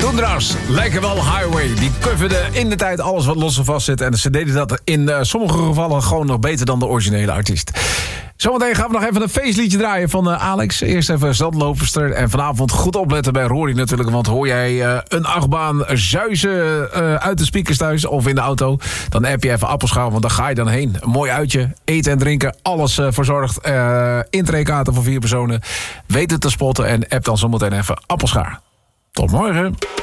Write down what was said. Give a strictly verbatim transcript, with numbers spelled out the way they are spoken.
Toendras, lijken wel Highway. Die coverden in de tijd alles wat los en vast zit. En ze deden dat in uh, sommige gevallen gewoon nog beter dan de originele artiest. Zometeen gaan we nog even een feestliedje draaien van uh, Alex. Eerst even Zandloperster. En vanavond goed opletten bij Rory natuurlijk. Want hoor jij uh, een achtbaan zuizen uh, uit de speakers thuis of in de auto, dan app je even Appelschaal, want daar ga je dan heen. Een mooi uitje, eten en drinken, alles uh, verzorgd. Uh, intreekaarten voor vier personen. Weet het te spotten en app dan zometeen even Appelschaar. Tot morgen.